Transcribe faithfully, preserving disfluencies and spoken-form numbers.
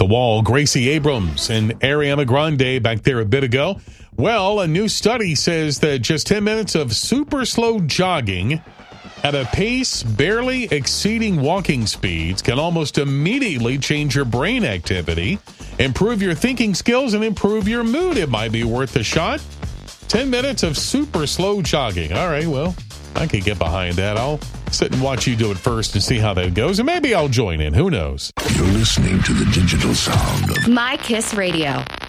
the Wall, Gracie Abrams and Ariana Grande back there a bit ago. Well, a new study says that just ten minutes of super slow jogging at a pace barely exceeding walking speeds can almost immediately change your brain activity, improve your thinking skills, and improve your mood. It might be worth a shot. ten minutes of super slow jogging. All right, well, I could get behind that. I'll sit and watch you do it first and see how that goes, and maybe I'll join in. Who knows? You're listening to the digital sound of My Kiss Radio.